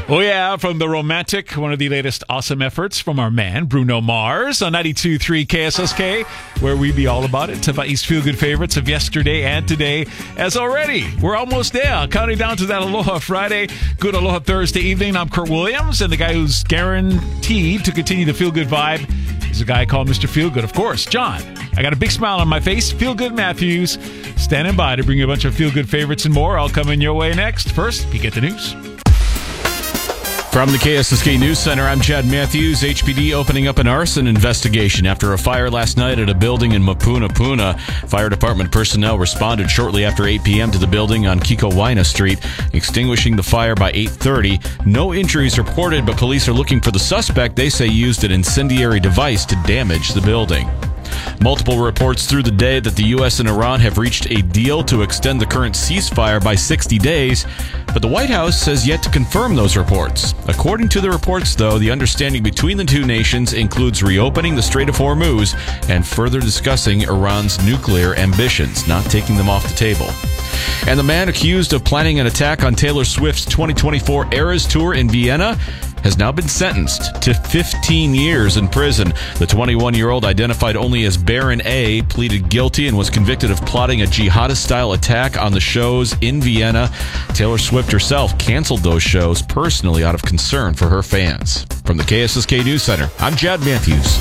Oh, yeah, from The Romantic, one of the latest awesome efforts from our man, Bruno Mars, on 92.3 KSSK, where we be all about it. Tavai's feel-good favorites of yesterday and today. As already, we're almost there, counting down to that Aloha Friday, good Aloha Thursday evening. I'm Kurt Williams, and the guy who's guaranteed to continue the feel-good vibe is a guy called Mr. Feelgood, of course, John. I got a big smile on my face. Feelgood Matthews, standing by to bring you a bunch of feel-good favorites and more. I'll come in your way next. First, you get the news. From the KSSK News Center, I'm Chad Matthews. HPD opening up an arson investigation after a fire last night at a building in Mapunapuna. Fire department personnel responded shortly after 8 p.m. to the building on Kikowaina Street, extinguishing the fire by 8:30. No injuries reported, but police are looking for the suspect they say used an incendiary device to damage the building. Multiple reports through the day that the U.S. and Iran have reached a deal to extend the current ceasefire by 60 days, but the White House has yet to confirm those reports. According to the reports, though, the understanding between the two nations includes reopening the Strait of Hormuz and further discussing Iran's nuclear ambitions, not taking them off the table. And the man accused of planning an attack on Taylor Swift's 2024 Eras Tour in Vienna has now been sentenced to 15 years in prison. The 21-year-old, identified only as Baron A, pleaded guilty and was convicted of plotting a jihadist-style attack on the shows in Vienna. Taylor Swift herself canceled those shows personally out of concern for her fans. From the KSSK News Center, I'm Chad Matthews.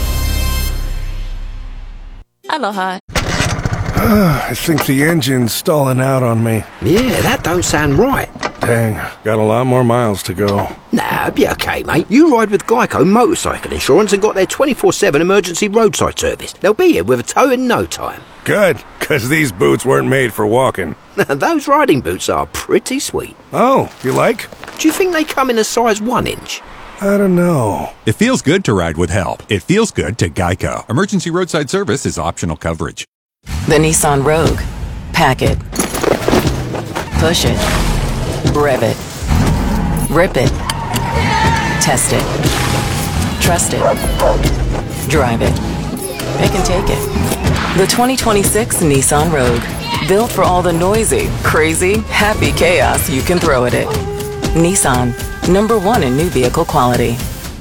Aloha. I think the engine's stalling out on me. Yeah, that don't sound right. Dang, got a lot more miles to go. Nah, be okay, mate. You ride with Geico Motorcycle Insurance and got their 24/7 emergency roadside service. They'll be here with a tow in no time. Good, 'cause these boots weren't made for walking. Those riding boots are pretty sweet. Oh, you like? Do you think they come in a size 1 inch? I don't know. It feels good to ride with help. It feels good to Geico. Emergency roadside service is optional coverage. The Nissan Rogue. Pack it. Push it. Rev it. Rip it. Test it. Trust it. Drive it. Pick and take it. The 2026 Nissan Rogue. Built for all the noisy, crazy, happy chaos you can throw at it. Nissan. #1 in new vehicle quality.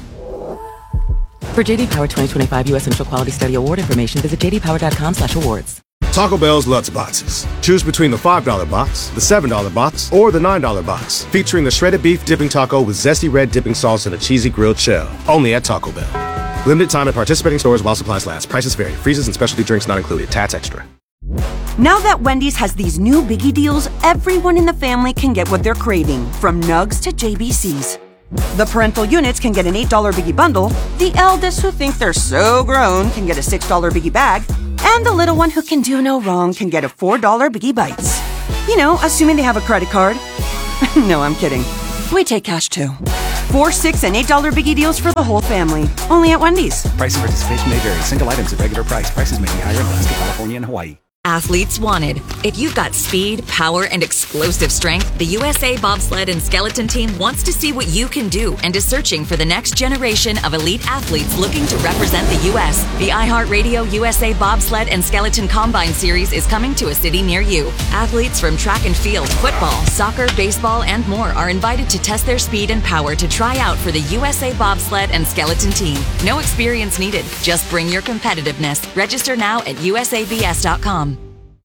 For JD Power 2025 U.S. Initial Quality Study Award information, visit jdpower.com/awards. Taco Bell's Lutz Boxes. Choose between the $5 box, the $7 box, or the $9 box. Featuring the shredded beef dipping taco with zesty red dipping sauce and a cheesy grilled shell. Only at Taco Bell. Limited time at participating stores while supplies last. Prices vary. Freezes and specialty drinks not included. Tats extra. Now that Wendy's has these new biggie deals, everyone in the family can get what they're craving, from nugs to JBCs. The parental units can get an $8 biggie bundle, the eldest who think they're so grown can get a $6 biggie bag, and the little one who can do no wrong can get a $4 biggie bites. You know, assuming they have a credit card. No, I'm kidding. We take cash too. $4, $6, and $8 biggie deals for the whole family. Only at Wendy's. Price and participation may vary. Single items at regular price. Prices may be higher in Alaska, California, and Hawaii. Athletes wanted. If you've got speed, power, and explosive strength, the USA Bobsled and Skeleton Team wants to see what you can do and is searching for the next generation of elite athletes looking to represent the U.S. The iHeartRadio USA Bobsled and Skeleton Combine Series is coming to a city near you. Athletes from track and field, football, soccer, baseball, and more are invited to test their speed and power to try out for the USA Bobsled and Skeleton Team. No experience needed. Just bring your competitiveness. Register now at usabs.com.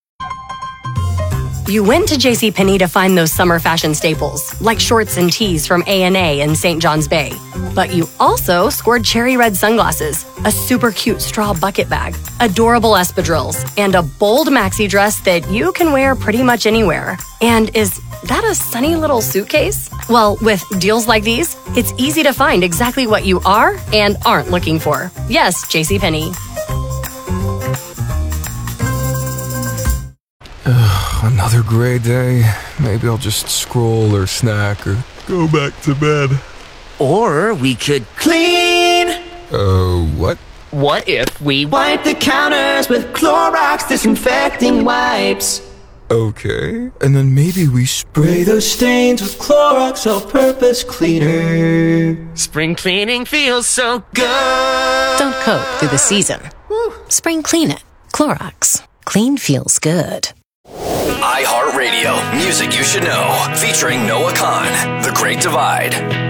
You went to JCPenney to find those summer fashion staples, like shorts and tees from A&A and St. John's Bay. But you also scored cherry red sunglasses, a super cute straw bucket bag, adorable espadrilles, and a bold maxi dress that you can wear pretty much anywhere. And is that a sunny little suitcase? Well, with deals like these, it's easy to find exactly what you are and aren't looking for. Yes, JCPenney. Another gray day. Maybe I'll just scroll or snack or go back to bed. Or we could clean. What? What if we wipe the counters with Clorox disinfecting wipes? Okay. And then maybe we spray those stains with Clorox all-purpose cleaner. Spring cleaning feels so good. Don't cope through the season. Spring clean it. Clorox. Clean feels good. iHeartRadio, music you should know, featuring Noah Khan, The Great Divide.